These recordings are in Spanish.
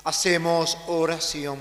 Hacemos oración.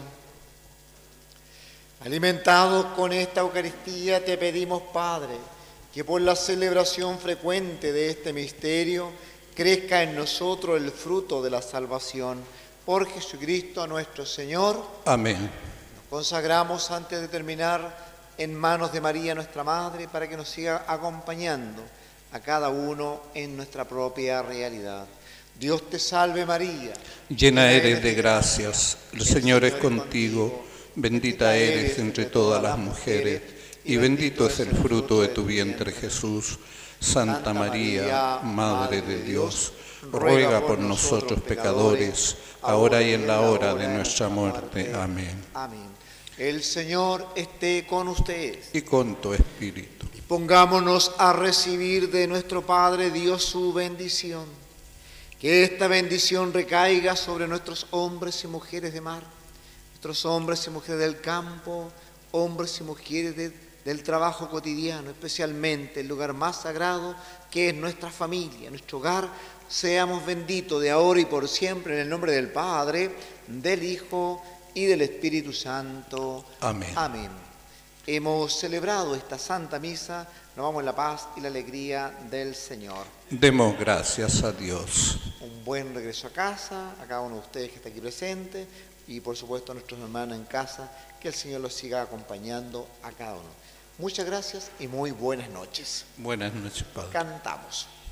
Alimentados con esta Eucaristía, te pedimos, Padre, que por la celebración frecuente de este misterio crezca en nosotros el fruto de la salvación. Por Jesucristo nuestro Señor. Amén. Nos consagramos antes de terminar en manos de María, nuestra Madre, para que nos siga acompañando a cada uno en nuestra propia realidad. Dios te salve María. Llena eres de gracias, el Señor es contigo, bendita eres entre todas las mujeres, y bendito es el fruto de tu vientre Jesús. Santa María, Madre de Dios, ruega por nosotros pecadores, ahora y en la hora de nuestra muerte. Amén. Amén. El Señor esté con ustedes. Y con tu espíritu. Pongámonos a recibir de nuestro Padre Dios su bendición. Que esta bendición recaiga sobre nuestros hombres y mujeres de mar, nuestros hombres y mujeres del campo, hombres y mujeres del trabajo cotidiano, especialmente el lugar más sagrado que es nuestra familia, nuestro hogar. Seamos benditos de ahora y por siempre en el nombre del Padre, del Hijo y del Espíritu Santo. Amén. Amén. Hemos celebrado esta Santa Misa, nos vamos en la paz y la alegría del Señor. Demos gracias a Dios. Un buen regreso a casa, a cada uno de ustedes que está aquí presente y por supuesto a nuestros hermanos en casa, que el Señor los siga acompañando a cada uno. Muchas gracias y muy buenas noches. Buenas noches, Padre. Cantamos.